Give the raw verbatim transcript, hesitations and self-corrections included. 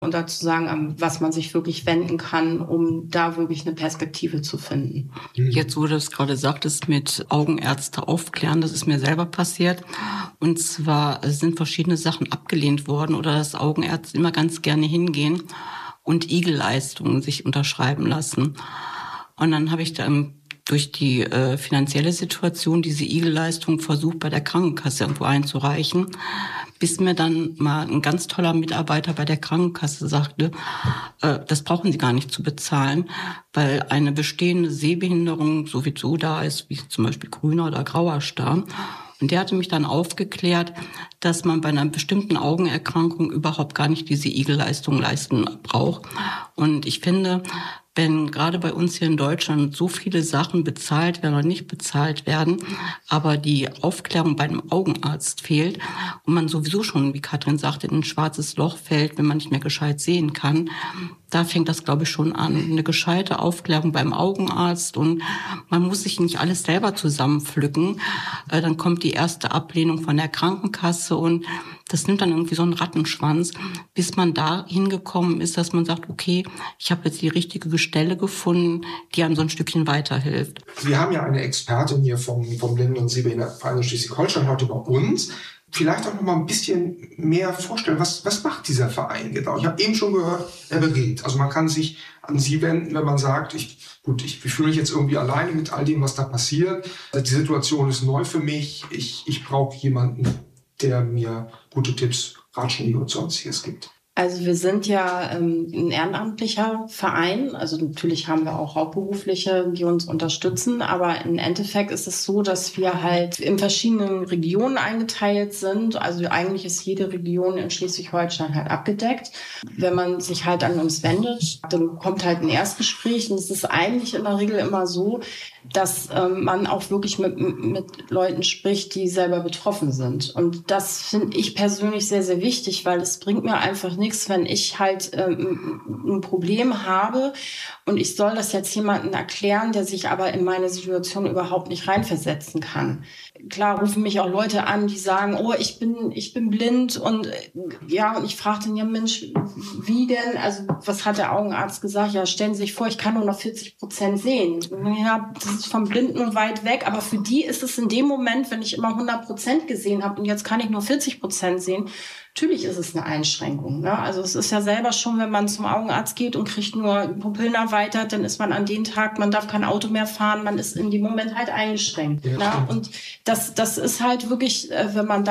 und dazu sagen, an was man sich wirklich wenden kann, um da wirklich eine Perspektive zu finden. Jetzt, wo du das gerade sagtest, mit Augenärzte aufklären, das ist mir selber passiert. Und zwar sind verschiedene Sachen abgelehnt worden oder dass Augenärzte immer ganz gerne hingehen und Igelleistungen sich unterschreiben lassen. Und dann habe ich dann durch die äh, finanzielle Situation diese Igelleistung versucht, bei der Krankenkasse irgendwo einzureichen, bis mir dann mal ein ganz toller Mitarbeiter bei der Krankenkasse sagte, äh, das brauchen Sie gar nicht zu bezahlen, weil eine bestehende Sehbehinderung sowieso da ist, wie zum Beispiel grüner oder grauer Star. Und der hatte mich dann aufgeklärt, dass man bei einer bestimmten Augenerkrankung überhaupt gar nicht diese Igelleistung leisten braucht. Und ich finde, wenn gerade bei uns hier in Deutschland so viele Sachen bezahlt werden oder nicht bezahlt werden, aber die Aufklärung bei einem Augenarzt fehlt und man sowieso schon, wie Katrin sagte, in ein schwarzes Loch fällt, wenn man nicht mehr gescheit sehen kann, da fängt das, glaube ich, schon an. Eine gescheite Aufklärung beim Augenarzt und man muss sich nicht alles selber zusammenpflücken. Äh, dann kommt die erste Ablehnung von der Krankenkasse und das nimmt dann irgendwie so einen Rattenschwanz, bis man da hingekommen ist, dass man sagt, okay, ich habe jetzt die richtige Stelle gefunden, die einem so ein Stückchen weiterhilft. Wir haben ja eine Expertin hier vom, vom Blinden- und Sehbehindertenverein Schleswig-Holstein heute bei uns. Vielleicht auch noch mal ein bisschen mehr vorstellen, was, was macht dieser Verein genau? Ich habe eben schon gehört, er berät. Also man kann sich an Sie wenden, wenn man sagt, ich, gut, ich, ich fühle mich jetzt irgendwie alleine mit all dem, was da passiert. Die Situation ist neu für mich. Ich, ich brauche jemanden, der mir gute Tipps, Ratschläge und sonstiges gibt. Also wir sind ja ähm, ein ehrenamtlicher Verein, also natürlich haben wir auch Hauptberufliche, die uns unterstützen, aber im Endeffekt ist es so, dass wir halt in verschiedenen Regionen eingeteilt sind, also eigentlich ist jede Region in Schleswig-Holstein halt abgedeckt. Wenn man sich halt an uns wendet, dann kommt halt ein Erstgespräch und es ist eigentlich in der Regel immer so, dass ähm, man auch wirklich mit, mit Leuten spricht, die selber betroffen sind. Und das finde ich persönlich sehr, sehr wichtig, weil es bringt mir einfach nichts, wenn ich halt ähm, ein Problem habe und ich soll das jetzt jemandem erklären, der sich aber in meine Situation überhaupt nicht reinversetzen kann. Klar rufen mich auch Leute an, die sagen, oh, ich bin ich bin blind und ja, und ich frage dann, ja Mensch, wie denn? Also was hat der Augenarzt gesagt? Ja, stellen Sie sich vor, ich kann nur noch vierzig Prozent sehen. Ja, das ist vom Blinden weit weg, aber für die ist es in dem Moment, wenn ich immer hundert Prozent gesehen habe und jetzt kann ich nur vierzig Prozent sehen, natürlich ist es eine Einschränkung. Ne? Also es ist ja selber schon, wenn man zum Augenarzt geht und kriegt nur Pupillen erweitert, dann ist man an dem Tag, man darf kein Auto mehr fahren, man ist in dem Moment halt eingeschränkt. Ja, ne? Und das, das ist halt wirklich, wenn man da